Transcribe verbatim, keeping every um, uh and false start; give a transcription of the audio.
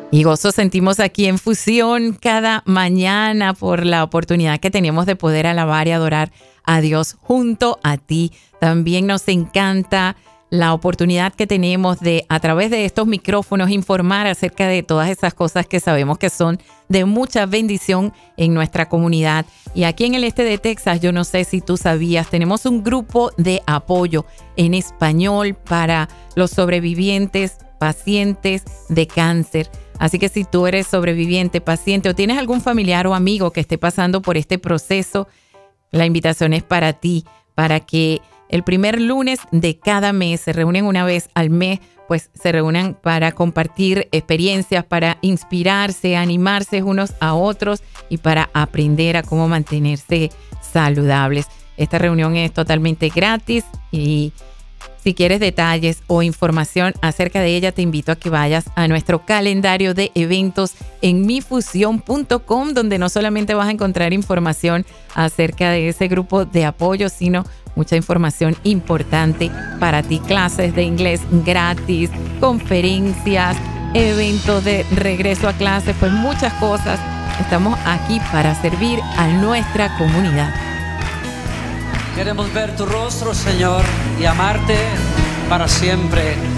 Y gozo sentimos aquí en Fusión cada mañana por la oportunidad que tenemos de poder alabar y adorar a Dios junto a ti. También nos encanta la oportunidad que tenemos de, a través de estos micrófonos, informar acerca de todas esas cosas que sabemos que son de mucha bendición en nuestra comunidad. Y aquí en el este de Texas, yo no sé si tú sabías, tenemos un grupo de apoyo en español para los sobrevivientes, pacientes de cáncer. Así que si tú eres sobreviviente, paciente o tienes algún familiar o amigo que esté pasando por este proceso, la invitación es para ti, para que el primer lunes de cada mes, se reúnen una vez al mes, pues se reúnan para compartir experiencias, para inspirarse, animarse unos a otros y para aprender a cómo mantenerse saludables. Esta reunión es totalmente gratis y si quieres detalles o información acerca de ella, te invito a que vayas a nuestro calendario de eventos en mi fusión punto com, donde no solamente vas a encontrar información acerca de ese grupo de apoyo, sino mucha información importante para ti, clases de inglés gratis, conferencias, eventos de regreso a clases, pues muchas cosas. Estamos aquí para servir a nuestra comunidad. Queremos ver tu rostro, Señor, y amarte para siempre.